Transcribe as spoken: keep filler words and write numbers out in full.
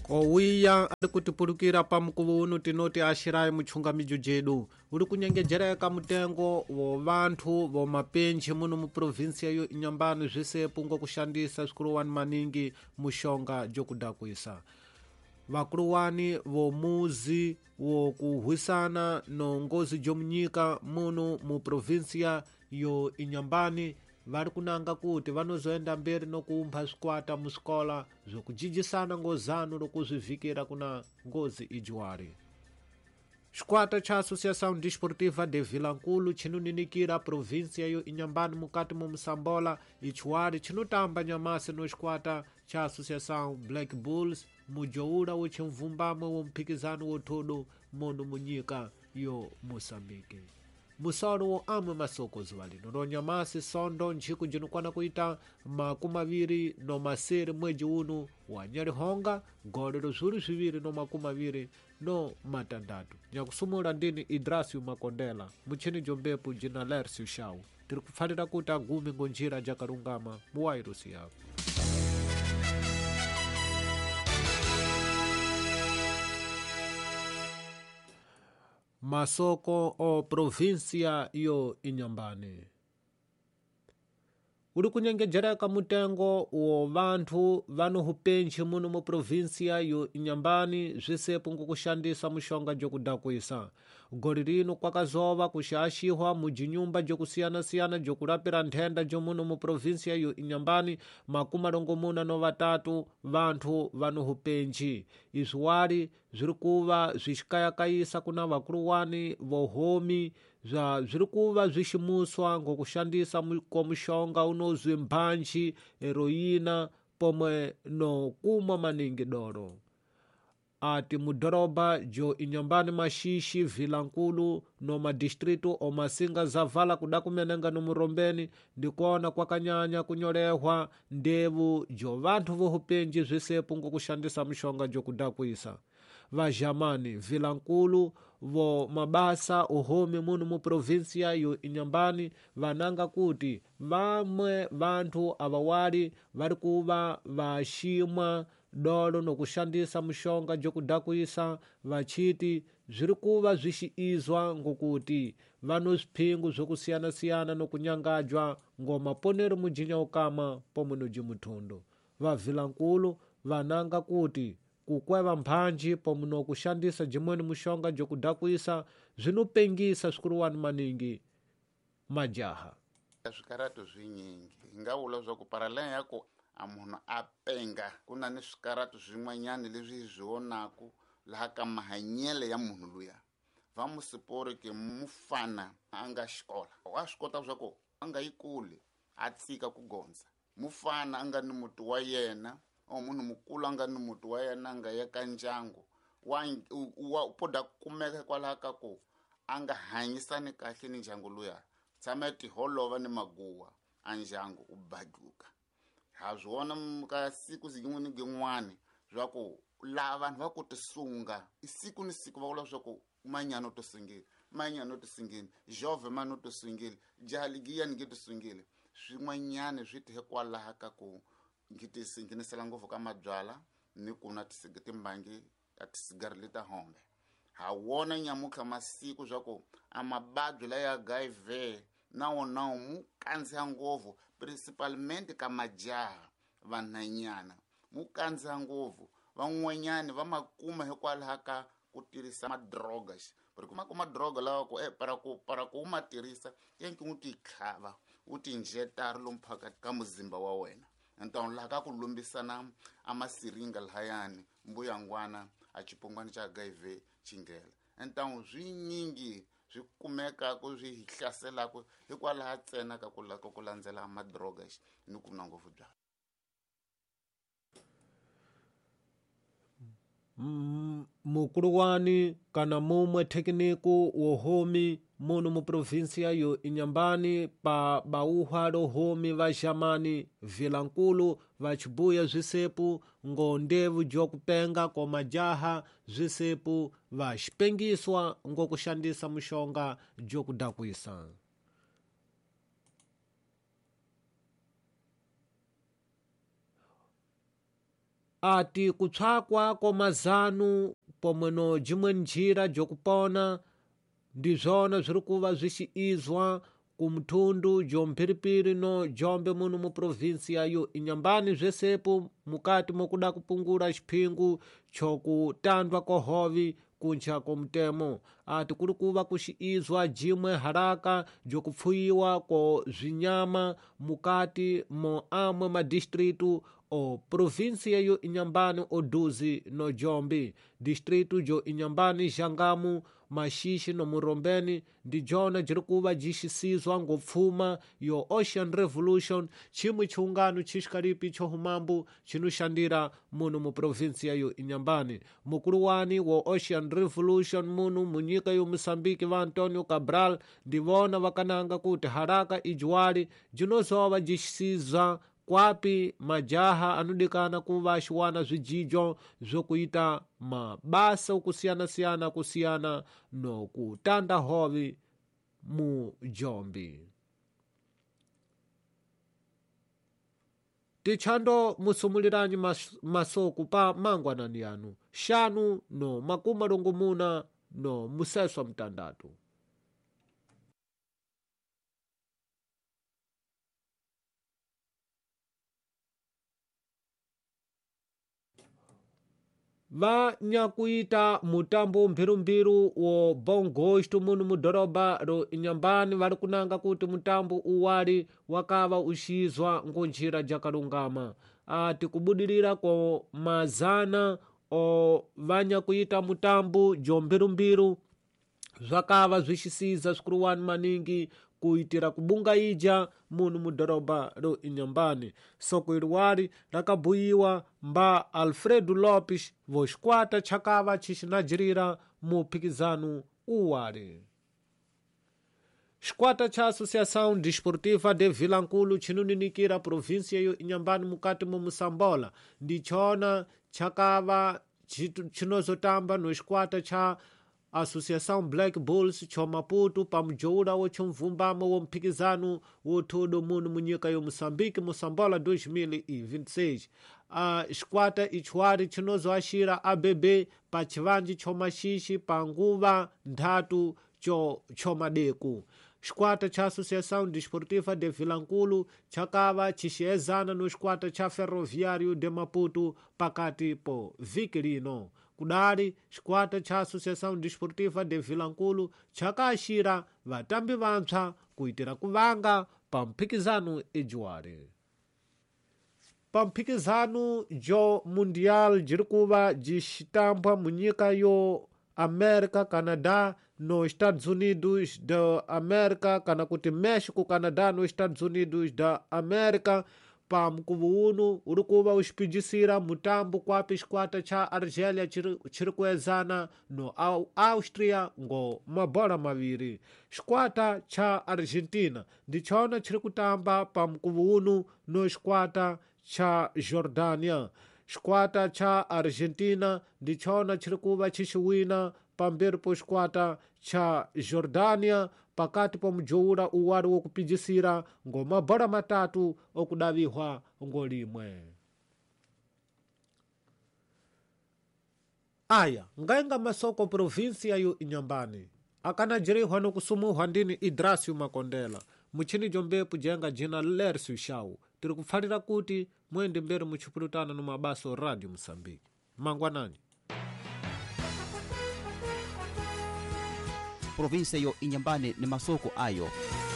owiya ali kutipulukira pa mkuvu uno tinoti axirayi muchungamijo jedu uli kunyengejereka mutengo wa vanthu wa mapenchi muno mu provinsia yo inyambani zvisepu ngokushandisa swikuluwani maningi muxonga jokudakwisa vakuluwani vomuzi wokuhwisana no ngozi jomunyika muno mu provinsia yo inyambani vari kunanga kuti vanozoenda mberi nokuumpha swikwata musikola zokujijisana ngozano lokuzvivikira kuna ngozi ijuwari xikwata cha associação desportiva de vilankulu chinuninikira província yo inyambani mukati mu musambola ichiwari chinotamba nyamasi no xikwata cha associação black bulls mujoula uchimvumbamwe womphikizano wothudu muno munyika yo moçambique musoro wo amwe masoko zuwa lino lonyamasi sondo ntchiku jinukwana kuita makumi aviri no masere mweji uno wa nyalihonga golero zuri ziviri no makumi aviri no matandatu nyakusumula ndini idrasio makondela muchini jombepu jina lersi uxawu tiri kupfanira kuti agumi ngonjira jakarungama muwairusi yapo masoko o província yo inyambani uli kunyengejereka mutengo wo vanthu vanohupenchi muno mu província yo inyambani zvisepu ngokushandisa muxonga jokudakwisa goli lino kwakazova kuxaxihwa mujinyumba jokusiyana-siyana jokulapira nthenda jomuno mu província yo inyambani makumi alongomuna no vatatu vanthu vanohupenchi izwali ziri kuva zixikayakayisa kuna vakuluwani vohomi zva ziri kuva zviximuswa ngokushandisa komuxonga unozwi mphanchi heroina pomwe no kumwa maningi doro ati mudoroba jo inyambani maxixi vilankulu no madistritu omasinga zavala kudakumenenga no murombeni ndikuona kwakanyanya kunyolehwa ndevu jo vanthu vohupenji zvisepu ngokushandisa muxonga jokudakwisa vajamani vilankulu vo mabasa uhomi muno mu província yo inyambani vananga kuti vamwe vanthu avawali vari kuva vaximwa dolo nokushandisa muxonga jokudakwisa vachiti ziri kuva zvixiizwa ngokuti vano swiphingu zokusiyana-siyana nokunyangajwa ngomaponero mujinya ukama pomwe no jimuthundu vavilankulu vananga kuti kukweva mphanji pomwe nokushandisa jimweni muxonga jokudakwisa zvinopengisa swikuluwani maningi majaha swikarato zvinyingi ingawula zvaku paralaya yako amunhu apenga kuna ni swikarato zwin'wanyani leswi zvionaku laha ka mahanyele ya munhu luya va musipori ke mufana anga xikola wa swi kota swaku a nga yi kule a tshika ku gondza mufana anga ni muti wa yena o munhu mukulu anga ni muti wa yena nga ya ka ndyangu wa wa poda kumeka kwalaha ka ku a nga hanyisani kahle ni ndyangu luya tshama ti holova ni maguwa a ndyangu u baduka ha zwona ka siku zin'we ni gin'wani zwaku lava vanhu va ku tisunga isiku ni siku va vula swaku manyano to singile manyano to singile jove mano to singile jaligiya ni to singile swin'wanyani swi te kwalaha ka ku ngiti singinisela ngopfu ka mabyala ni kuna tisigiti mbangi a tisigari leta hombe ha wona nyamukha masiku zwaku amabadyo la ya gaive nawo nawo mu kandziya ngopfu principalmente ka majaha vanhanyana mu kandziya ngopfu van'wanyani va makuma hikwalaha ka ku tirhisa madrogas porque kuma kuma droga lawa ku eh para ku para ku ma tirhisa yenki u ti khava u ti injecta lomphaka ka muzimba wa wena então la ka ku lumbisana amasiringa lahayani mbuyangwana a chipongwana cha H I V chingela então zwinyingi zwi kumeka ku zwi hlasela ku hikwalaha tsena ka ku la ku landzela madrogas ni ku na ngopfu bya mukuluwani kana mumwe tekniku wohomi muno mu província yo inyambani pa bauha lohomi va jamani vilankulu va chibuya zvisepu ngondevu jokupenga ko majaha zvisepu va xipengiswa ngokushandisa muxonga jokudakwisa ati kutswakwa komazanu pomweno jimwe njira jokupona ndizvona zviri kuva zvichiizwa kumtundu jomphiripiri no jombe muno mu provinsi yayo inyambani zvesepo mukati mokuda kupungula chiphingu chokutandwa kohovi kuncha komutemo ati kuri kuva kuchiizwa jimwe haraka jokupfuyiwa ko zvinyama mukati mo amwe madistritu o provinsi yayo inyambani oduzi no jombe distritu jo inyambani jangamu mashishi no murombeni ndi jona jiri kuva jixisizwa ngopfuma yo Ocean Revolution chimwe chiungano chixikalipi chohumambu chinuxandira muno mu provinsi yayo inyambani mukulu wani wo Ocean Revolution muno munyika yo Moçambique va Antonio Cabral ndivona vakananga kuti haraka ijuwali jinozova jixisizwa kwapi majaha anudikana kuva axiwana zvijijo zvokuita mabasa okusiyana-siyana kusiyana no kutanda hovi mu jombi. Tichando musumuliranyi mas, masoku pa mangwanani yanu shanu no makumi longo muna no museswa mtandatu. Va nyakuita mutambo mbiru-mbiru wo bongosto muno mudoroba ro inyambani vari kunanga kuti mutambo uwali wakava uxizwa ngonjira jakalungama ati kubudirira ko mazana o vanyakuita mutambo jombiru-mbiru zvakava zvixisiza swikuruwani maningi kuitira kubunga ija muno mudoroba ro inyambani soko iliwali rakabuyiwa mba Alfredo Lopes vo xikwata chakava chixinajirira mu phikizano uwali. Xikwata cha Associação Desportiva de Vilankulu chinuninikira provinsia yo inyambani mukati mo Musambola ndi chona chakava chinozotamba no xikwata cha Associação Black Bulls cho Maputo pa mjoura wo chomvumbamo wo mphikizano wo todo muno munyika yo Moçambique Mosambola dois mil e vinte e seis a uh, xikwata ichwari chinozoaxira A B B pa chivanji cho maxixi pa nguva nthatu cho, cho madeku. Xikwata cha Associação Desportiva de Vilankulu chakava chixiyezana no xikwata cha Ferroviário de Maputo pakati po viki lino. Kudari xikwata cha Associação Desportiva de Vilankulu chakaxira vatambi vantshwa kuitira kuvanga pa mphikizano ejuwari. Pa mphikizano jo mundial jiri kuva jixitambwa munyika yo América, Canadá no Estados Unidos da América kana kuti México, Canadá no Estados Unidos da América pa mkuvu uno uri kuva uxipidisira mutambo kwapi xikwata cha Argélia chiri kuezana no Áustria ngo mabola maviri. Xikwata cha Argentina ndi chona chiri kutamba pa mkuvu uno no xikwata cha Jordânia. Xikwata cha Argentina ndi chona chiri kuva chixiwina pamberi po xikwata cha Jordânia pakati pa mjoura uwali wokupidisira ngo mabola matatu okudavihwa ngo limwe. Aya ngainga masoko provinsia yo inyambani akanajirihwa no kusumuhwa ndini Idrácio Makondela muchini jombepu jenga jina Lércio Shau tiri kupfalira kuti mwende mbere muchipulutana no mabaso Radio Moçambique mangwanani. Provinsia yo inyambani ni masoko ayo